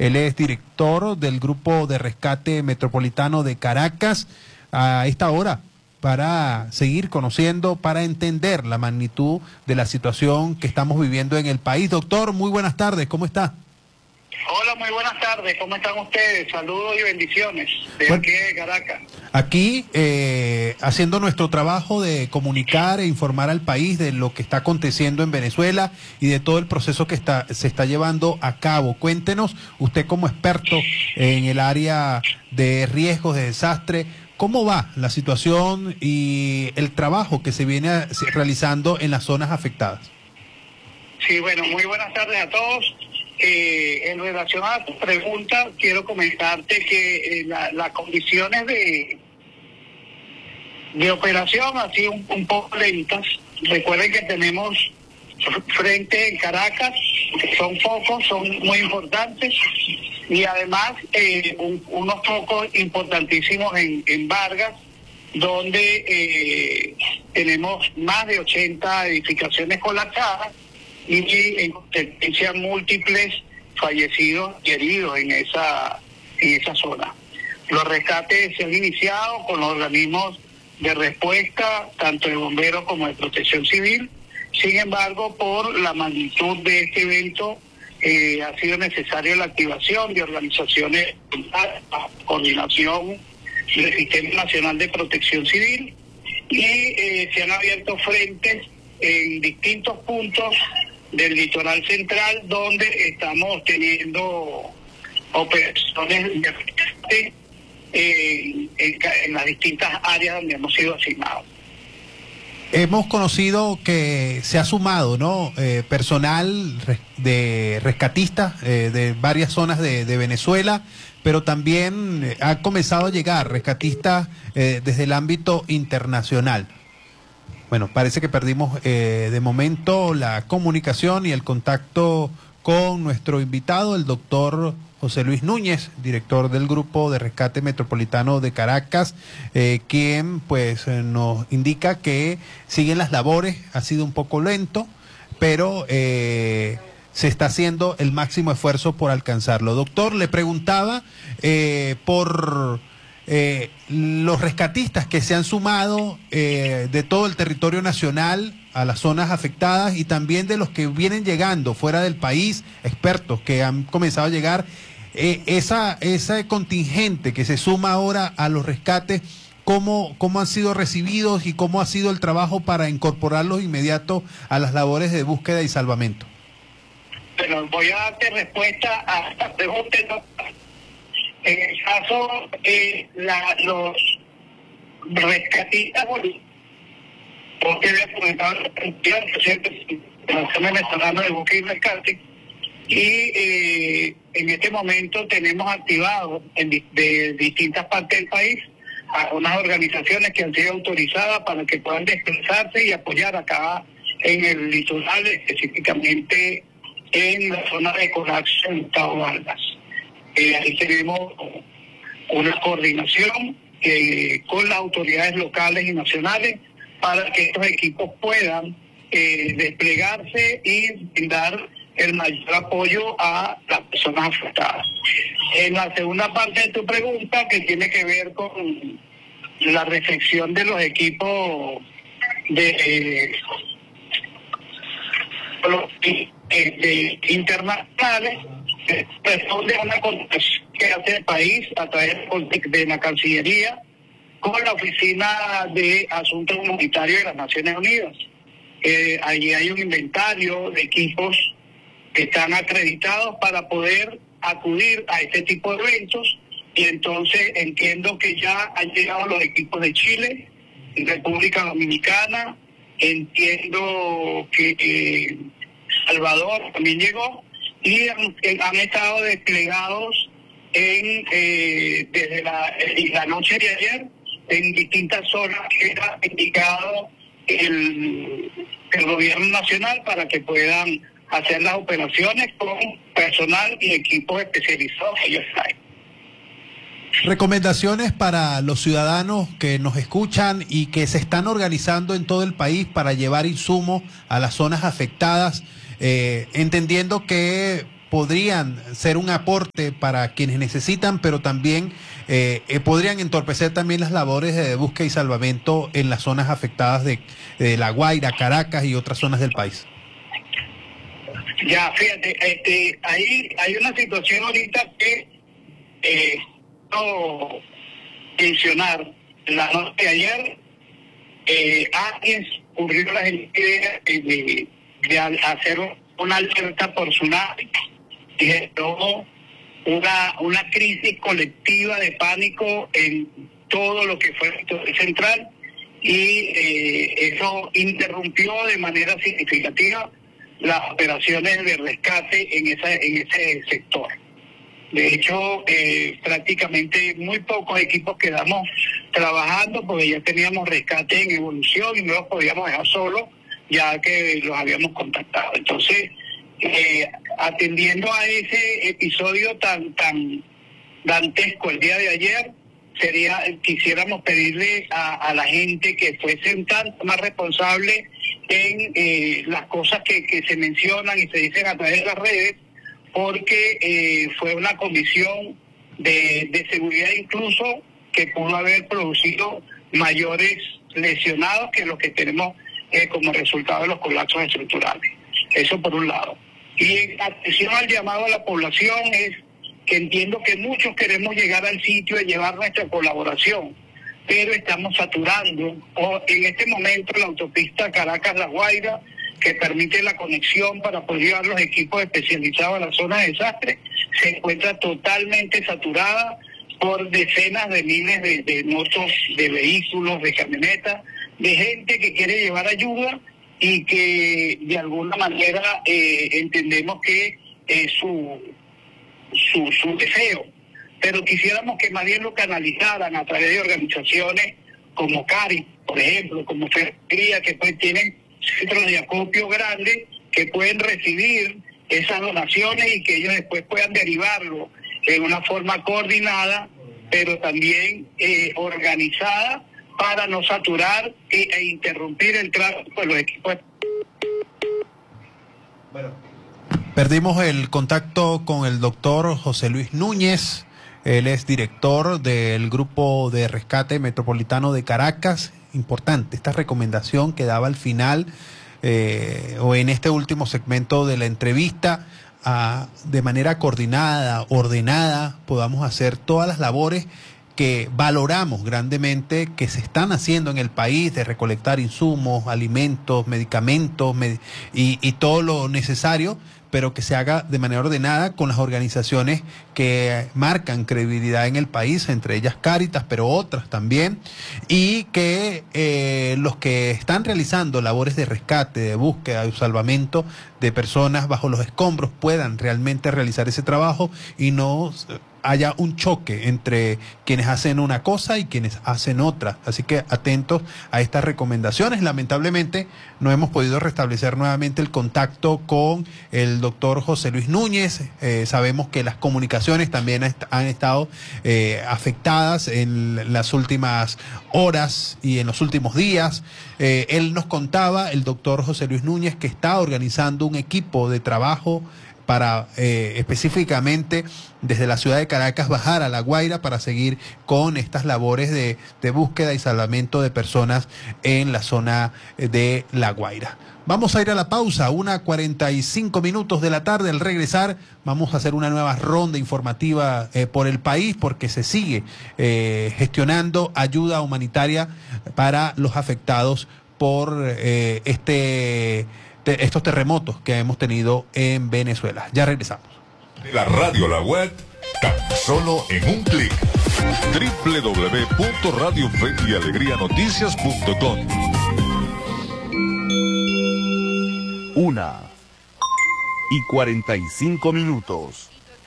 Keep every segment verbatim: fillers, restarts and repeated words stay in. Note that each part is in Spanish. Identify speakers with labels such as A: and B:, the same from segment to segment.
A: Él es director del Grupo de Rescate Metropolitano de Caracas a esta hora para seguir conociendo, para entender la magnitud de la situación que estamos viviendo en el país. Doctor, muy buenas tardes, ¿cómo está?
B: Hola, muy buenas tardes, ¿cómo están ustedes? Saludos y bendiciones de
A: bueno,
B: aquí de Caracas.
A: Aquí, eh, haciendo nuestro trabajo de comunicar e informar al país de lo que está aconteciendo en Venezuela y de todo el proceso que está, se está llevando a cabo. Cuéntenos, usted como experto en el área de riesgos de desastre, ¿cómo va la situación y el trabajo que se viene realizando en las zonas afectadas?
B: Sí, bueno, muy buenas tardes a todos. Eh, en relación a tu pregunta, quiero comentarte que eh, la, las condiciones de, de operación han sido un, un poco lentas. Recuerden que tenemos frente en Caracas, que son focos, son muy importantes, y además eh, un, unos focos importantísimos en, en Vargas, donde eh, tenemos más de ochenta edificaciones colapsadas y en consecuencia múltiples fallecidos y heridos en esa en esa zona. Los rescates se han iniciado con los organismos de respuesta, tanto de bomberos como de protección civil. Sin embargo, por la magnitud de este evento, eh, ha sido necesaria la activación de organizaciones, coordinación del Sistema Nacional de Protección Civil, y eh, se han abierto frentes en distintos puntos del litoral central, donde estamos teniendo operaciones de rescate eh, en, en las distintas áreas donde hemos sido asignados.
A: Hemos conocido que se ha sumado, ¿no? Eh, personal de rescatistas eh, de varias zonas de, de Venezuela, pero también eh, ha comenzado a llegar rescatistas eh, desde el ámbito internacional. Bueno, parece que perdimos eh, de momento la comunicación y el contacto con nuestro invitado, el doctor José Luis Núñez, director del Grupo de Rescate Metropolitano de Caracas, eh, quien pues nos indica que siguen las labores, ha sido un poco lento, pero eh, se está haciendo el máximo esfuerzo por alcanzarlo. Doctor, le preguntaba eh, por eh, los rescatistas que se han sumado eh, de todo el territorio nacional a las zonas afectadas y también de los que vienen llegando fuera del país, expertos que han comenzado a llegar, eh, esa, ese contingente que se suma ahora a los rescates, ¿cómo, cómo han sido recibidos y cómo ha sido el trabajo para incorporarlos inmediato a las labores de búsqueda y salvamento?
B: Bueno, voy a darte respuesta a esta pregunta. En el caso de la, los rescatistas, porque había comentado la cantidad de venezolano de búsqueda y rescate, y eh, en este momento tenemos activados en, de distintas partes del país a unas organizaciones que han sido autorizadas para que puedan desplazarse y apoyar acá en el litoral, específicamente en la zona de colapso en Estado Vargas. Eh, ahí tenemos una coordinación eh, con las autoridades locales y nacionales para que estos equipos puedan eh, desplegarse y brindar el mayor apoyo a las personas afectadas. En la segunda parte de tu pregunta, que tiene que ver con la reflexión de los equipos de, eh, de, de internacionales, responde a una coordinación que hace el país a través de la Cancillería con la Oficina de Asuntos Humanitarios de las Naciones Unidas. Eh, allí hay un inventario de equipos que están acreditados para poder acudir a este tipo de eventos, y entonces entiendo que ya han llegado los equipos de Chile, República Dominicana, entiendo que eh, Salvador también llegó, y han, han estado desplegados en eh, desde la, la noche de ayer en distintas zonas que era indicado el, el gobierno nacional para que puedan hacer las operaciones con personal y equipos especializados que ellos traen.
A: Recomendaciones para los ciudadanos que nos escuchan y que se están organizando en todo el país para llevar insumos a las zonas afectadas, eh, entendiendo que podrían ser un aporte para quienes necesitan, pero también eh, eh, podrían entorpecer también las labores de búsqueda y salvamento en las zonas afectadas de, de La Guaira, Caracas y otras zonas del país.
B: Ya, fíjate, este, ahí hay una situación ahorita que eh, no mencionar. La noche de ayer, eh, alguien ocurrió la idea de, de, de hacer una alerta por tsunami y generó una, una crisis colectiva de pánico en todo lo que fue el sector central, y eh, eso interrumpió de manera significativa las operaciones de rescate en esa en ese sector. De hecho, eh, prácticamente muy pocos equipos quedamos trabajando porque ya teníamos rescate en evolución y no los podíamos dejar solos ya que los habíamos contactado. Entonces, eh, atendiendo a ese episodio tan tan dantesco el día de ayer, sería quisiéramos pedirle a, a la gente que fuesen tanto más responsables en eh, las cosas que, que se mencionan y se dicen a través de las redes, porque eh, fue una comisión de, de seguridad incluso que pudo haber producido mayores lesionados que los que tenemos eh, como resultado de los colapsos estructurales. Eso por un lado. Y en atención al llamado a la población es que entiendo que muchos queremos llegar al sitio y llevar nuestra colaboración, pero estamos saturando. O en este momento la autopista Caracas-La Guaira, que permite la conexión para poder llevar los equipos especializados a la zona de desastre, se encuentra totalmente saturada por decenas de miles de, de motos, de vehículos, de camionetas, de gente que quiere llevar ayuda y que de alguna manera eh, entendemos que es su, su, su deseo. Pero quisiéramos que más bien lo canalizaran a través de organizaciones como Cari, por ejemplo, como Ferrería, que pues tienen centros de acopio grandes que pueden recibir esas donaciones y que ellos después puedan derivarlo en una forma coordinada, pero también eh, organizada para no saturar e, e interrumpir el tráfico de los equipos.
A: Bueno, perdimos el contacto con el doctor José Luis Núñez. Él es director del Grupo de Rescate Metropolitano de Caracas. Importante esta recomendación que daba al final eh, o en este último segmento de la entrevista, a, de manera coordinada, ordenada, podamos hacer todas las labores que valoramos grandemente que se están haciendo en el país, de recolectar insumos, alimentos, medicamentos med y, y todo lo necesario, pero que se haga de manera ordenada con las organizaciones que marcan credibilidad en el país, entre ellas Cáritas, pero otras también, y que eh, los que están realizando labores de rescate, de búsqueda y salvamento de personas bajo los escombros puedan realmente realizar ese trabajo y no haya un choque entre quienes hacen una cosa y quienes hacen otra. Así que atentos a estas recomendaciones. Lamentablemente no hemos podido restablecer nuevamente el contacto con el doctor José Luis Núñez. Eh, sabemos que las comunicaciones también est han estado eh, afectadas en las últimas horas y en los últimos días. Eh, él nos contaba, el doctor José Luis Núñez, que está organizando un equipo de trabajo para eh, específicamente desde la ciudad de Caracas bajar a La Guaira para seguir con estas labores de, de búsqueda y salvamento de personas en la zona de La Guaira. Vamos a ir a la pausa, una cuarenta y cinco minutos de la tarde. Al regresar vamos a hacer una nueva ronda informativa eh, por el país, porque se sigue eh, gestionando ayuda humanitaria para los afectados por eh, este... de estos terremotos que hemos tenido en Venezuela. Ya regresamos.
C: De la radio a la web, tan solo en un clic. doble u doble u doble u punto radio fe y alegría noticias punto com.
D: Una y cuarenta y cinco minutos.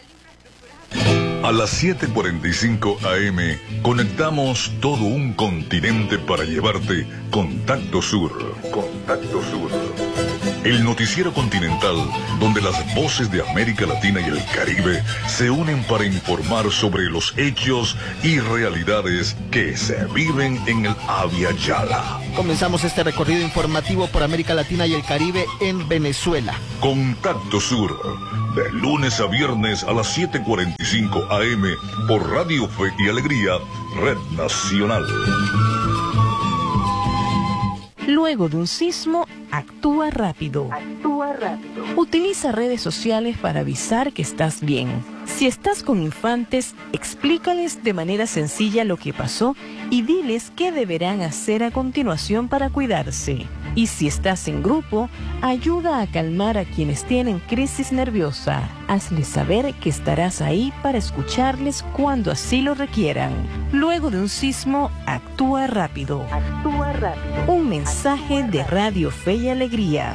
C: A las siete cuarenta y cinco a eme conectamos todo un continente para llevarte Contacto Sur. Contacto Sur. el noticiero continental donde las voces de América Latina y el Caribe se unen para informar sobre los hechos y realidades que se viven en el Abya Yala.
E: Comenzamos este recorrido informativo por América Latina y el Caribe en Venezuela.
C: Contacto Sur, de lunes a viernes a las siete cuarenta y cinco A M por Radio Fe y Alegría, Red Nacional.
F: Luego de un sismo, actúa rápido.
G: Actúa rápido.
F: Utiliza redes sociales para avisar que estás bien. Si estás con infantes, explícales de manera sencilla lo que pasó y diles qué deberán hacer a continuación para cuidarse. Y si estás en grupo, ayuda a calmar a quienes tienen crisis nerviosa. Hazles saber que estarás ahí para escucharles cuando así lo requieran. Luego de un sismo, actúa rápido.
G: Actúa rápido.
F: Un mensaje de Radio Fe y Alegría.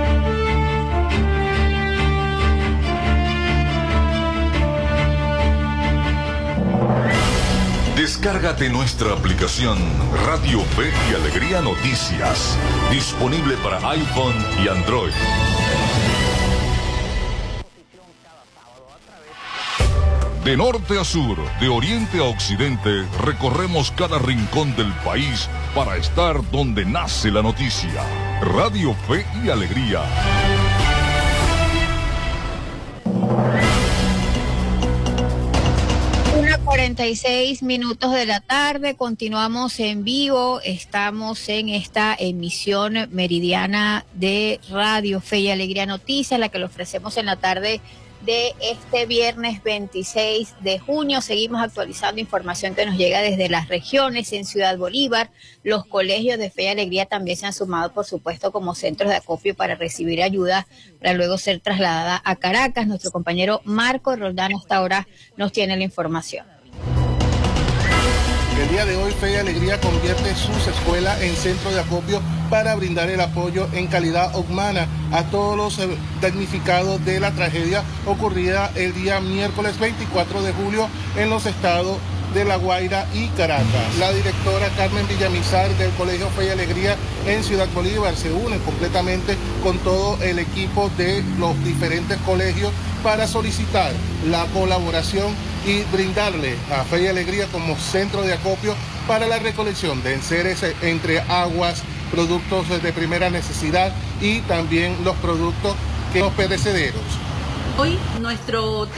C: Descárgate nuestra aplicación Radio Fe y Alegría Noticias, disponible para iPhone y Android. De norte a sur, de oriente a occidente, recorremos cada rincón del país para estar donde nace la noticia. Radio Fe y Alegría.
H: cuarenta y seis minutos de la tarde, continuamos en vivo, estamos en esta emisión meridiana de Radio Fe y Alegría Noticias, la que le ofrecemos en la tarde de este viernes veintiséis de junio. Seguimos actualizando información que nos llega desde las regiones. En Ciudad Bolívar, los colegios de Fe y Alegría también se han sumado, por supuesto, como centros de acopio para recibir ayuda, para luego ser trasladada a Caracas. Nuestro compañero Marco Roldán hasta ahora nos tiene la información.
I: El día de hoy, Fe y Alegría convierte sus escuelas en centro de acopio para brindar el apoyo en calidad humana a todos los damnificados de la tragedia ocurrida el día miércoles veinticuatro de julio en los estados de La Guaira y Caracas. La directora Carmen Villamizar del Colegio Fe y Alegría en Ciudad Bolívar se une completamente con todo el equipo de los diferentes colegios para solicitar la colaboración y brindarle a Fe y Alegría como centro de acopio para la recolección de enseres entre aguas, productos de primera necesidad y también los productos que los perecederos.
J: Hoy nuestro